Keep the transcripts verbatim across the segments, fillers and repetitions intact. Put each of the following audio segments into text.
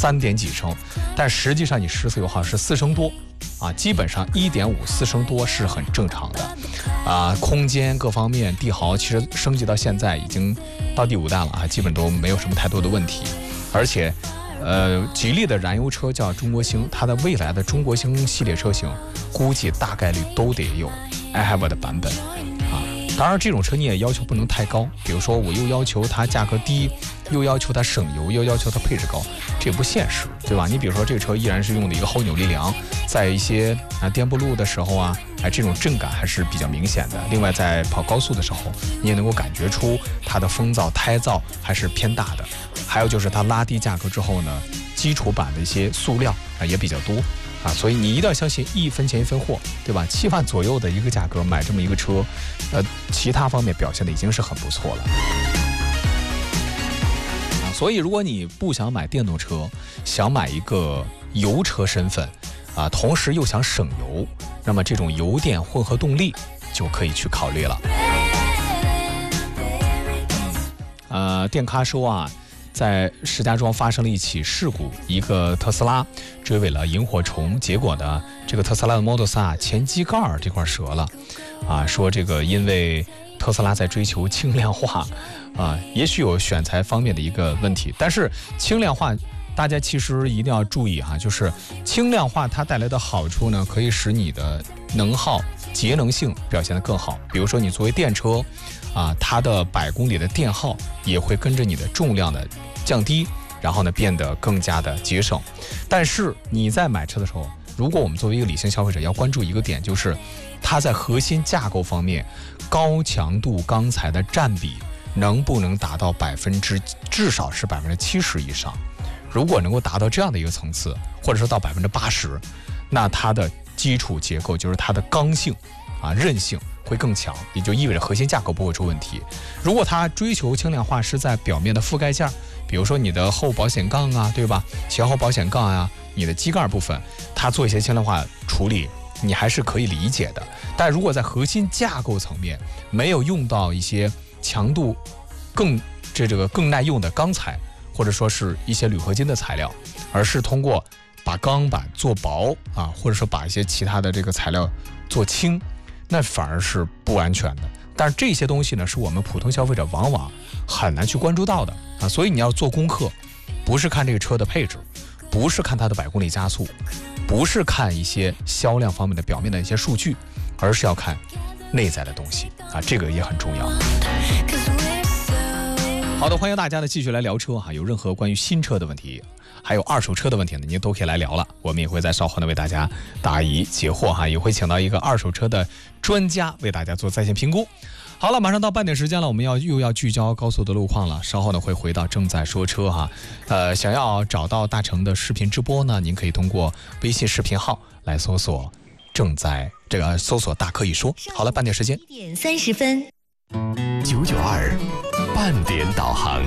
三点几升，但实际上你实测油耗是四升多啊，基本上一点五四升多是很正常的啊。空间各方面，帝豪其实升级到现在已经到第五代了啊，基本都没有什么太多的问题，而且。呃，吉利的燃油车叫中国星，它的未来的中国星系列车型，估计大概率都得有 i have 的版本啊。当然，这种车你也要求不能太高，比如说我又要求它价格低，又要求它省油，又要求它配置高，这也不现实，对吧？你比如说这个车依然是用的一个后扭力梁，在一些啊颠簸路的时候啊，哎，这种震感还是比较明显的。另外，在跑高速的时候，你也能够感觉出它的风噪、胎噪还是偏大的。还有就是它拉低价格之后呢，基础版的一些塑料啊也比较多啊，所以你一定要相信一分钱一分货，对吧？七万左右的一个价格买这么一个车，呃，其他方面表现的已经是很不错了啊。所以如果你不想买电动车，想买一个油车身份啊，同时又想省油，那么这种油电混合动力就可以去考虑了。呃，电咖说啊。在石家庄发生了一起事故，一个特斯拉追尾了萤火虫，结果呢，这个特斯拉的 Model 三前机盖这块折了，啊，说这个因为特斯拉在追求轻量化，啊，也许有选材方面的一个问题，但是轻量化大家其实一定要注意哈，就是轻量化它带来的好处呢，可以使你的能耗、节能性表现得更好。比如说你作为电车，啊，它的百公里的电耗也会跟着你的重量的降低，然后呢变得更加的节省。但是你在买车的时候，如果我们作为一个理性消费者，要关注一个点，就是它在核心架构方面，高强度钢材的占比能不能达到百分之至少是百分之七十以上。如果能够达到这样的一个层次，或者说到百分之八十，那它的基础结构就是它的刚性啊韧性会更强，也就意味着核心架构不会出问题。如果它追求轻量化是在表面的覆盖件，比如说你的后保险杠啊，对吧？前后保险杠啊，你的机盖部分，它做一些轻量化处理，你还是可以理解的。但如果在核心架构层面没有用到一些强度更这这个更耐用的钢材，或者说是一些铝合金的材料，而是通过把钢板做薄啊，或者说把一些其他的这个材料做轻，那反而是不安全的。但是这些东西呢，是我们普通消费者往往很难去关注到的啊，所以你要做功课，不是看这个车的配置，不是看它的百公里加速，不是看一些销量方面的表面的一些数据，而是要看内在的东西啊，这个也很重要。好的，欢迎大家呢继续来聊车哈，有任何关于新车的问题，还有二手车的问题呢，您都可以来聊了。我们也会在稍后呢为大家答疑解惑哈，也会请到一个二手车的专家为大家做在线评估。好了，马上到半点时间了，我们要又要聚焦高速的路况了。稍后呢会回到正在说车哈，呃，想要找到大成的视频直播呢，您可以通过微信视频号来搜索正在这个搜索大可以说。好了，半点时间， 一点三十分， 九九二半点导航。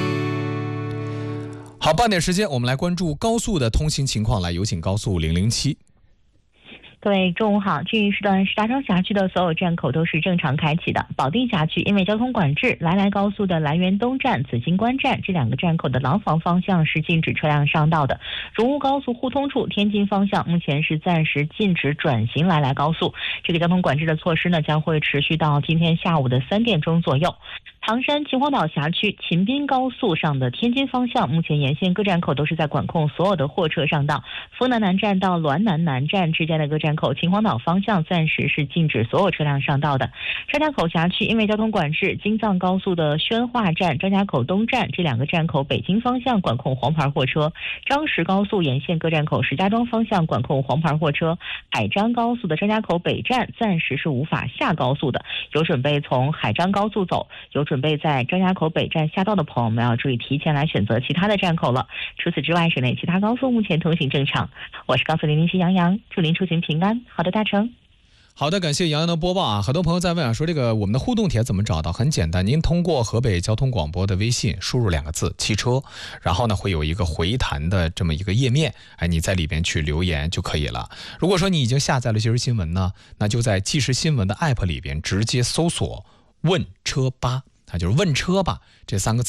好，半点时间，我们来关注高速的通行情况。来，有请高速零零七。 各位中午好，这一时段石家庄辖区的所有站口都是正常开启的。保定辖区因为交通管制，来来高速的来源东站、紫金关站这两个站口的廊坊方向是禁止车辆上道的。荣乌高速互通处天津方向目前是暂时禁止转行来来高速，这个交通管制的措施呢将会持续到今天下午的三点钟左右。唐山秦皇岛辖区秦滨高速上的天津方向，目前沿线各站口都是在管控所有的货车上道。丰南南站到滦南南站之间的各站口，秦皇岛方向暂时是禁止所有车辆上道的。张家口辖区因为交通管制，京藏高速的宣化站、张家口东站这两个站口北京方向管控黄牌货车。张石高速沿线各站口石家庄方向管控黄牌货车。海张高速的张家口北站暂时是无法下高速的，有准备从海张高速走，有准备在张家口北站下道的朋友们要注意提前来选择其他的站口了。除此之外，省内其他高速目前通行正常。我是高速零零七杨洋，祝您出行平安。好的，大成。 好的，感谢杨洋的播报啊！很多朋友在问啊，说这个我们的互动帖怎么找到？很简单，您通过河北交通广播的微信输入两个字“汽车”，然后呢会有一个回弹的这么一个页面，哎，你在里边去留言就可以了。如果说你已经下载了即时新闻呢，那就在即时新闻的 app 里边直接搜索“问车吧”，它就是“问车吧”这三个字。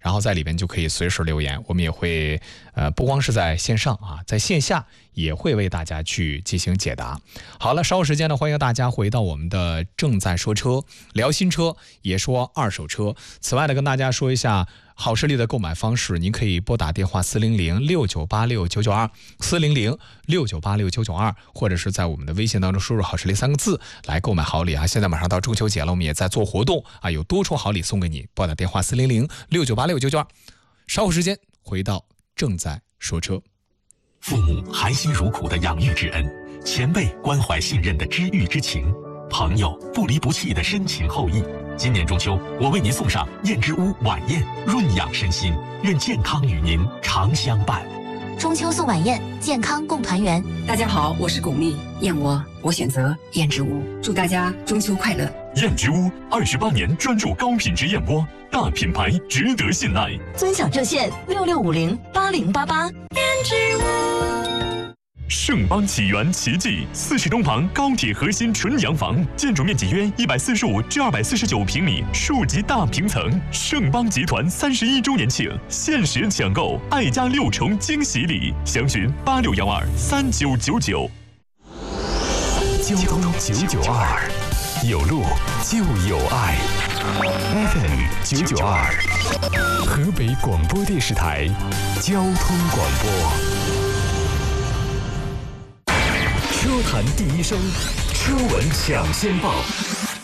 然后在里边就可以随时留言，我们也会呃不光是在线上啊，在线下也会为大家去进行解答。好了，稍后时间呢，欢迎大家回到我们的正在说车，聊新车也说二手车。此外呢，跟大家说一下好视力的购买方式，您可以拨打电话四零零六九八六九九二四零零六九八六九九二，或者是在我们的微信当中输入好视力三个字来购买好礼啊。现在马上到中秋节了，我们也在做活动啊，有多重好礼送给你，拨打电话四零零六九八六九九二。稍后时间回到正在说车。 父母含辛茹苦的养育之恩，前辈关怀信任的知遇之情，朋友不离不弃的深情厚谊。今年中秋，我为您送上燕之屋晚宴，润养身心，愿健康与您常相伴。 中秋送晚宴，健康共团圆。 大家好，我是巩俐，燕窝我选择燕之屋，祝大家中秋快乐。 燕之屋二十八年专注高品质燕窝，大品牌值得信赖。 尊享热线六六五零八零八八。燕之屋。 盛邦起源奇迹四十东旁高铁核心纯洋房，建筑面积约一百四十五至二百四十九平米，数级大平层。盛邦集团三十一周年庆，限时抢购，爱家六重惊喜礼，详询八六幺二三九九九。交通九九二，有路就有爱。F M 九九二，河北广播电视台交通广播。车坛第一声，车闻抢先报。